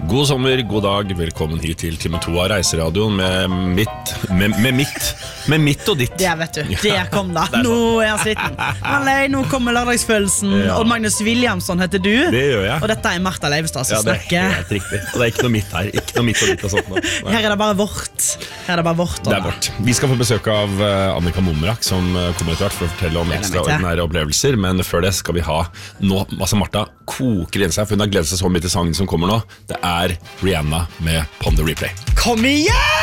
God sommer, god dag, velkommen hit til time 2 av Reiseradioen med mitt og ditt. Det vet du, det kom da. Nå er jeg sliten. Allei, nå kommer lørdagsfølelsen. Og Magnus Williamson heter du. Det gjør jeg. Og dette er Martha Leivestad som det er snakker. helt riktig. Og det er ikke noe mitt her, ikke noe mitt og ditt og sånt nå. Her er det bare vårt. Det er vårt. Vi skal få besøk av Annika Momrak, som kommer etter hvert for å fortelle om ekstraordinære opplevelser. Men før det skal vi ha nå, altså Martha koker inn seg, for hun har gledet seg så mye til sangen som kommer nå. Det er Rihanna med Pon the Replay. Kom igjen!